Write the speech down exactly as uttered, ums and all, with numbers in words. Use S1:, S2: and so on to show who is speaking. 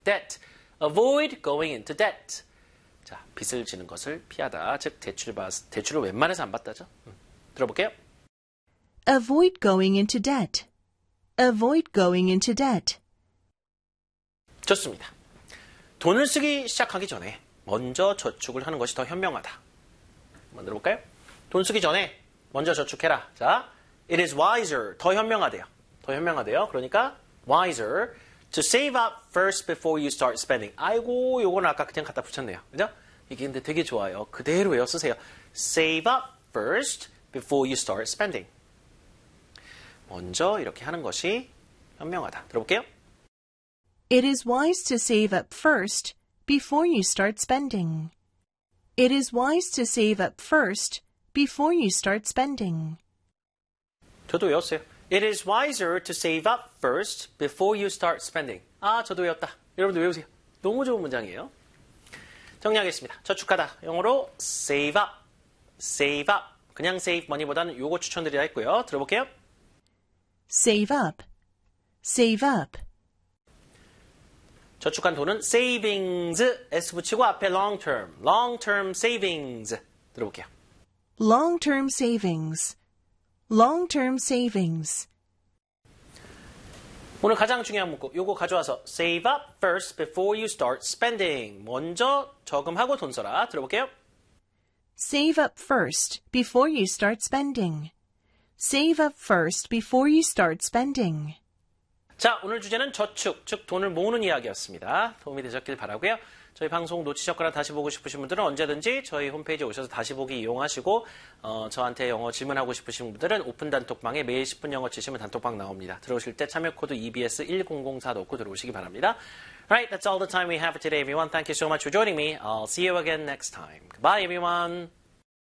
S1: debt. avoid going into debt. 자, 빚을 지는 것을 피하다. 즉 대출 받 대출을 웬만해서 안 받다죠. 음, 들어볼게요.
S2: Avoid going into debt. Avoid going into debt.
S1: 좋습니다. 돈을 쓰기 시작하기 전에 먼저 저축을 하는 것이 더 현명하다. 한번 들어볼까요? 돈 쓰기 전에 먼저 저축해라. 자, it is wiser. 더 현명하대요. 더 현명하대요. 그러니까 wiser to save up first before you start spending. 아이고, 요거는 아까 그냥 갖다 붙였네요. 그죠? 이게 근데 되게 좋아요. 그대로 외워 쓰세요. Save up first before you start spending. 먼저 이렇게 하는 것이 현명하다. 들어볼게요.
S2: It is wise to save up first before you start spending. It is wise to save up first before you start spending.
S1: 저도 외웠어요. It is wiser to save up first before you start spending. 아, 저도 외웠다. 여러분도 외우세요. 너무 좋은 문장이에요. 정리하겠습니다. 저축하다. 영어로 save up, save up. 그냥 save money보다는 요거 추천드리라 했고요. 들어볼게요.
S2: Save up, save up.
S1: 저축한 돈은 savings, S 붙이고 앞에 long term, long term savings. 들어볼게요.
S2: Long-term savings, long-term savings.
S1: 오늘 가장 중요한 문구, 요거 가져와서 save up first before you start spending. 먼저 저금하고 돈 써라. 들어볼게요.
S2: Save up first before you start spending. Save up first before you start spending.
S1: 자, 오늘 주제는 저축, 즉 돈을 모으는 이야기였습니다. 도움이 되셨길 바라고요. 저희 방송 놓치셨거나 다시 보고 싶으신 분들은 언제든지 저희 홈페이지에 오셔서 다시 보기 이용하시고 어, 저한테 영어 질문하고 싶으신 분들은 오픈 단톡방에 매일 십 분 영어 치시면 단톡방 나옵니다. 들어오실 때 참여 코드 이비에스 일공공사 넣고 들어오시기 바랍니다. Alright, that's all the time we have for today, everyone. Thank you so much for joining me. I'll see you again next time. Goodbye, everyone.